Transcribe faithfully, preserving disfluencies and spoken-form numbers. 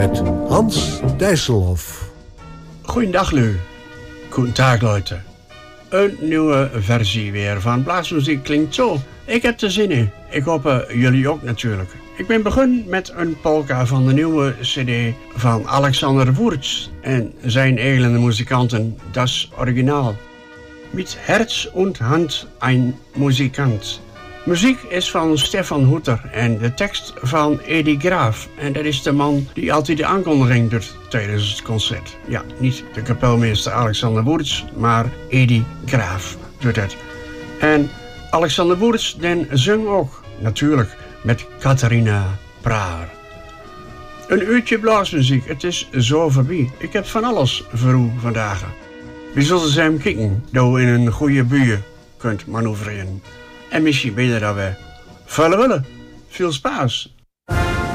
met Hans Dijsselhoff. Goedendag, Lu. Goedendag, Leute. Een nieuwe versie weer van Blaasmuziek klinkt zo. Ik heb er zin in. Ik hoop uh, jullie ook natuurlijk. Ik ben begonnen met een polka van de nieuwe cd van Alexander Wurz en zijn eigen muzikanten, das Original. Mit Herz und Hand ein Muzikant. Muziek is van Stefan Hutter en de tekst van Edi Graaf. En dat is de man die altijd de aankondiging doet tijdens het concert. Ja, niet de kapelmeester Alexander Wurz, maar Edi Graaf doet het. En Alexander Wurz den zong ook, natuurlijk, met Catharina Praar. Een uurtje blaasmuziek, het is zo voorbij. Ik heb van alles voor u vandaag. We zullen eens hem kijken, dat u in een goede buurt kunt manoeuvreren. En misschien beter dat we vullen willen. Veel spaas.